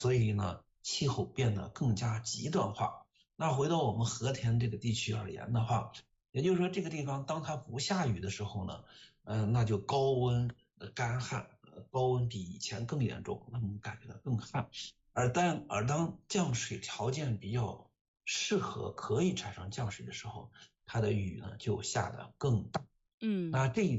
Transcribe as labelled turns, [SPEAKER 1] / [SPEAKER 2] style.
[SPEAKER 1] 所以呢，气候变得更加极端化。那回到我们和田这个地区而言的话，也就是说这个地方当它不下雨的时候呢，那就高温干旱，高温比以前更严重，那么感觉到更旱。而当降水条件比较适合，可以产生降水的时候，它的雨呢就下得更大。那这一